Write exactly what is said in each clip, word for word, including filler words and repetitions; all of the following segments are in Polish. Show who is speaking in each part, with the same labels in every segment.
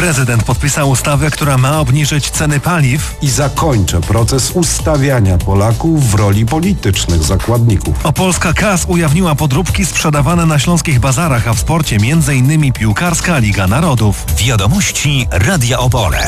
Speaker 1: Prezydent podpisał ustawę, która ma obniżyć ceny paliw
Speaker 2: i zakończę proces ustawiania Polaków w roli politycznych zakładników.
Speaker 1: Opolska K A S ujawniła podróbki sprzedawane na śląskich bazarach, a w sporcie między innymi piłkarska Liga Narodów.
Speaker 3: Wiadomości Radia Opole.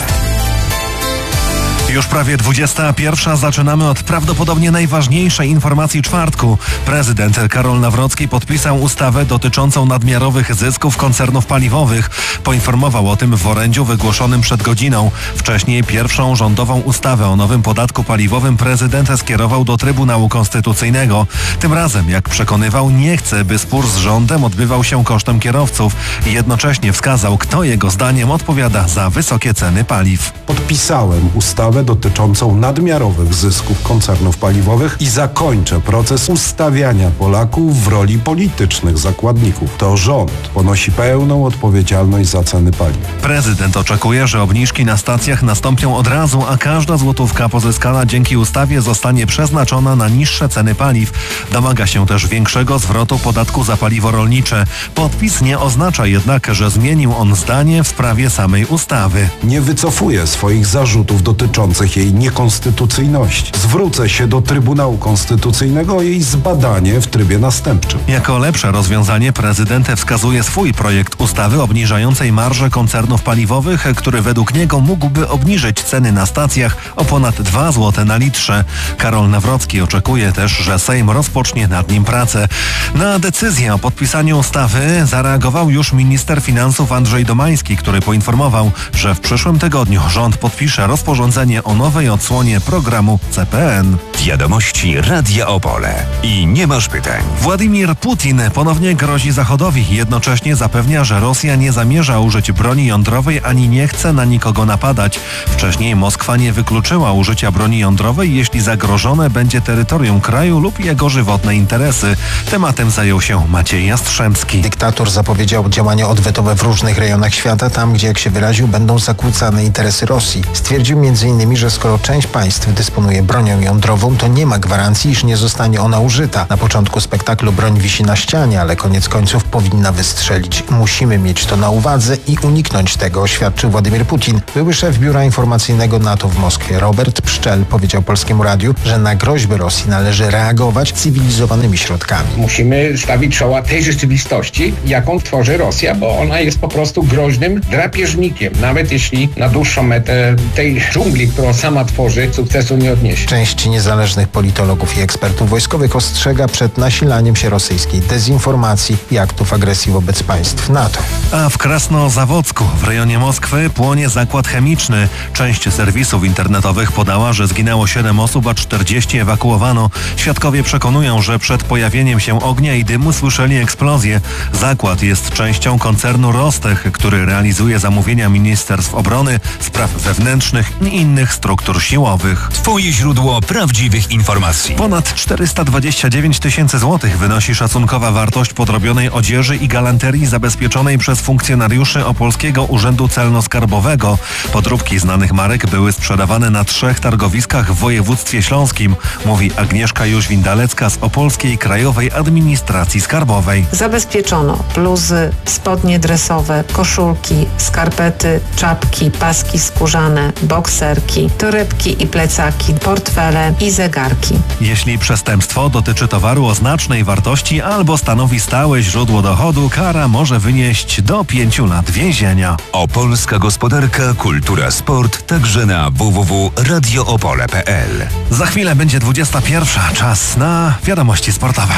Speaker 1: Już prawie dwudziesta pierwsza. Zaczynamy od prawdopodobnie najważniejszej informacji czwartku. Prezydent Karol Nawrocki podpisał ustawę dotyczącą nadmiarowych zysków koncernów paliwowych. Poinformował o tym w orędziu wygłoszonym przed godziną. Wcześniej pierwszą rządową ustawę o nowym podatku paliwowym prezydent skierował do Trybunału Konstytucyjnego. Tym razem, jak przekonywał, nie chce, by spór z rządem odbywał się kosztem kierowców. Jednocześnie wskazał, kto jego zdaniem odpowiada za wysokie ceny paliw.
Speaker 2: Podpisałem ustawę dotyczącą nadmiarowych zysków koncernów paliwowych i zakończę proces ustawiania Polaków w roli politycznych zakładników. To rząd ponosi pełną odpowiedzialność za ceny paliw.
Speaker 1: Prezydent oczekuje, że obniżki na stacjach nastąpią od razu, a każda złotówka pozyskana dzięki ustawie zostanie przeznaczona na niższe ceny paliw. Domaga się też większego zwrotu podatku za paliwo rolnicze. Podpis nie oznacza jednak, że zmienił on zdanie w sprawie samej ustawy.
Speaker 2: Nie wycofuję swoich zarzutów dotyczących jej niekonstytucyjności. Zwrócę się do Trybunału Konstytucyjnego o jej zbadanie w trybie następczym.
Speaker 1: Jako lepsze rozwiązanie prezydent wskazuje swój projekt ustawy obniżającej marże koncernów paliwowych, który według niego mógłby obniżyć ceny na stacjach o ponad dwa złote na litrze. Karol Nawrocki oczekuje też, że Sejm rozpocznie nad nim pracę. Na decyzję o podpisaniu ustawy zareagował już minister finansów Andrzej Domański, który poinformował, że w przyszłym tygodniu rząd podpisze rozporządzenie o nowej odsłonie programu C P N.
Speaker 3: Wiadomości Radia Opole. I nie masz pytań.
Speaker 1: Władimir Putin ponownie grozi Zachodowi. Jednocześnie zapewnia, że Rosja nie zamierza użyć broni jądrowej ani nie chce na nikogo napadać. Wcześniej Moskwa nie wykluczyła użycia broni jądrowej, jeśli zagrożone będzie terytorium kraju lub jego żywotne interesy. Tematem zajął się Maciej Jastrzębski.
Speaker 4: Dyktator zapowiedział działania odwetowe w różnych rejonach świata, tam gdzie, jak się wyraził, będą zakłócane interesy Rosji. Stwierdził między innymi, że skoro część państw dysponuje bronią jądrową, to nie ma gwarancji, iż nie zostanie ona użyta. Na początku spektaklu broń wisi na ścianie, ale koniec końców powinna wystrzelić. Musimy mieć to na uwadze i uniknąć tego, oświadczył Władimir Putin. Były szef Biura Informacyjnego NATO w Moskwie, Robert Pszczel, powiedział Polskiemu Radiu, że na groźby Rosji należy reagować cywilizowanymi środkami.
Speaker 5: Musimy stawić czoła tej rzeczywistości, jaką tworzy Rosja, bo ona jest po prostu groźnym drapieżnikiem. Nawet jeśli na dłuższą metę tej dżungli, którą sama tworzy, sukcesu nie odniesie.
Speaker 4: Część niezależnych politologów i ekspertów wojskowych ostrzega przed nasilaniem się rosyjskiej dezinformacji i aktów agresji wobec państw NATO.
Speaker 1: A w Krasnozawocku, w rejonie Moskwy, płonie zakład chemiczny. Część serwisów internetowych podała, że zginęło siedem osób, a czterdzieści ewakuowano. Świadkowie przekonują, że przed pojawieniem się ognia i dymu słyszeli eksplozję. Zakład jest częścią koncernu Rostech, który realizuje zamówienia Ministerstw Obrony, Spraw Wewnętrznych i innych struktur siłowych.
Speaker 3: Twoje źródło prawdziwych informacji.
Speaker 1: Ponad czterysta dwadzieścia dziewięć tysięcy złotych wynosi szacunkowa wartość podrobionej odzieży i galanterii zabezpieczonej przez funkcjonariuszy Opolskiego Urzędu Celno-Skarbowego. Podróbki znanych marek były sprzedawane na trzech targowiskach w województwie śląskim, mówi Agnieszka Jóźwin-Dalecka z Opolskiej Krajowej Administracji Skarbowej.
Speaker 6: Zabezpieczono bluzy, spodnie dresowe, koszulki, skarpety, czapki, paski skórzane, bokserki, torebki i plecaki, portfele i zegarki.
Speaker 1: Jeśli przestępstwo dotyczy towaru o znacznej wartości albo stanowi stałe źródło dochodu, kara może wynieść do pięciu lat więzienia.
Speaker 3: Opolska gospodarka, kultura, sport, także na w w w kropka radio opole kropka p l.
Speaker 1: Za chwilę będzie dwudziesta pierwsza. Czas na wiadomości sportowe.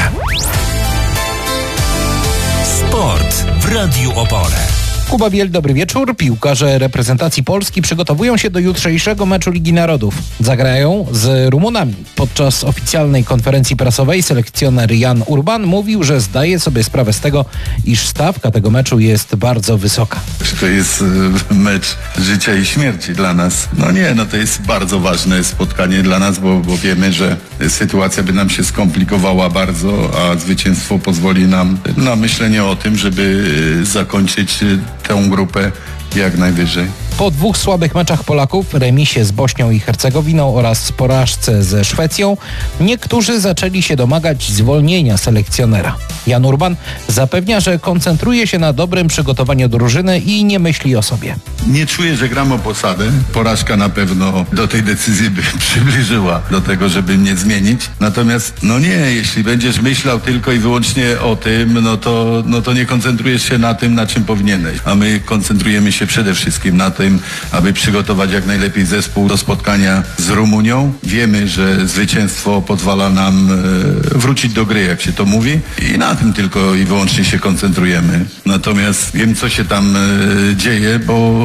Speaker 3: Sport w Radiu Opole.
Speaker 7: Kuba Biel, dobry wieczór. Piłkarze reprezentacji Polski przygotowują się do jutrzejszego meczu Ligi Narodów. Zagrają z Rumunami. Podczas oficjalnej konferencji prasowej selekcjoner Jan Urban mówił, że zdaje sobie sprawę z tego, iż stawka tego meczu jest bardzo wysoka.
Speaker 8: To jest mecz życia i śmierci dla nas. No nie, no to jest bardzo ważne spotkanie dla nas, bo, bo wiemy, że sytuacja by nam się skomplikowała bardzo, a zwycięstwo pozwoli nam na myślenie o tym, żeby zakończyć tę grupę jak najwyżej.
Speaker 7: Po dwóch słabych meczach Polaków, remisie z Bośnią i Hercegowiną oraz porażce ze Szwecją, niektórzy zaczęli się domagać zwolnienia selekcjonera. Jan Urban zapewnia, że koncentruje się na dobrym przygotowaniu drużyny i nie myśli o sobie.
Speaker 8: Nie czuję, że gram o posadę. Porażka na pewno do tej decyzji by przybliżyła do tego, żeby mnie zmienić. Natomiast no nie, jeśli będziesz myślał tylko i wyłącznie o tym, no to, no to nie koncentrujesz się na tym, na czym powinieneś. A my koncentrujemy się przede wszystkim na tym, aby przygotować jak najlepiej zespół do spotkania z Rumunią. Wiemy, że zwycięstwo pozwala nam e, wrócić do gry, jak się to mówi. I na tym tylko i wyłącznie się koncentrujemy. Natomiast wiem, co się tam e, dzieje, bo,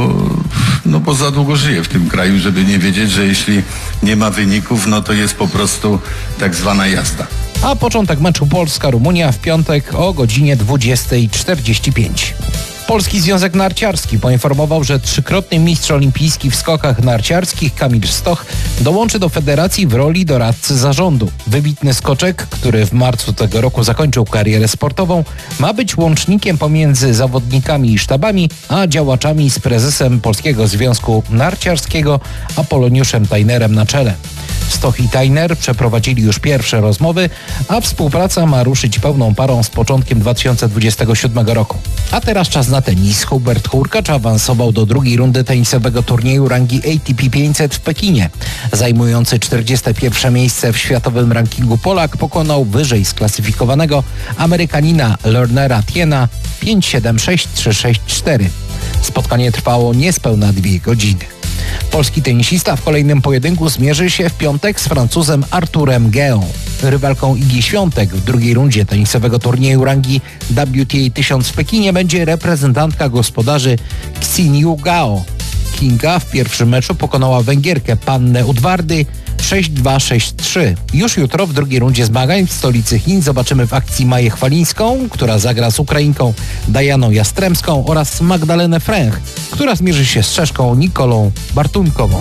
Speaker 8: no bo za długo żyję w tym kraju, żeby nie wiedzieć, że jeśli nie ma wyników, no to jest po prostu tak zwana jazda.
Speaker 7: A początek meczu Polska-Rumunia w piątek o godzinie dwudziesta czterdzieści pięć. Polski Związek Narciarski poinformował, że trzykrotny mistrz olimpijski w skokach narciarskich Kamil Stoch dołączy do federacji w roli doradcy zarządu. Wybitny skoczek, który w marcu tego roku zakończył karierę sportową, ma być łącznikiem pomiędzy zawodnikami i sztabami, a działaczami z prezesem Polskiego Związku Narciarskiego Apoloniuszem Tajnerem na czele. Stoch i Tajner przeprowadzili już pierwsze rozmowy, a współpraca ma ruszyć pełną parą z początkiem dwa tysiące dwudziestego siódmego roku. A teraz czas na tenis. Hubert Hurkacz awansował do drugiej rundy tenisowego turnieju rangi A T P pięćset w Pekinie. Zajmujący czterdzieste pierwsze miejsce w światowym rankingu Polak pokonał wyżej sklasyfikowanego Amerykanina Lernera Tiena pięć siedem sześć trzy sześć cztery. Spotkanie trwało niespełna dwie godziny. Polski tenisista w kolejnym pojedynku zmierzy się w piątek z Francuzem Arturem Geą. Rywalką Igi Świątek w drugiej rundzie tenisowego turnieju rangi W T A tysiąc w Pekinie będzie reprezentantka gospodarzy Xinyu Gao. Kinga w pierwszym meczu pokonała Węgierkę Pannę Udvardy sześć dwa sześć trzy. Już jutro w drugiej rundzie zmagań w stolicy Chin zobaczymy w akcji Maję Chwalińską, która zagra z Ukrainką Dajaną Jastremską, oraz Magdalenę Fręch, która zmierzy się z Czeszką Nikolą Bartuńkową.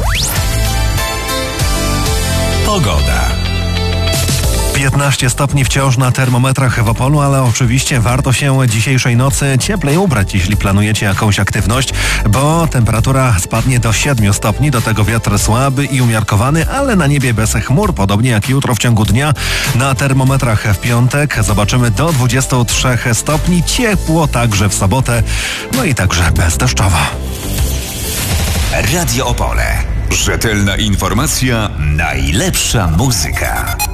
Speaker 3: Pogoda.
Speaker 1: piętnaście stopni wciąż na termometrach w Opolu, ale oczywiście warto się dzisiejszej nocy cieplej ubrać, jeśli planujecie jakąś aktywność, bo temperatura spadnie do siedmiu stopni, do tego wiatr słaby i umiarkowany, ale na niebie bez chmur, podobnie jak jutro w ciągu dnia. Na termometrach w piątek zobaczymy do dwudziestu trzech stopni, ciepło także w sobotę, no i także bezdeszczowo.
Speaker 3: Radio Opole. Rzetelna informacja, najlepsza muzyka.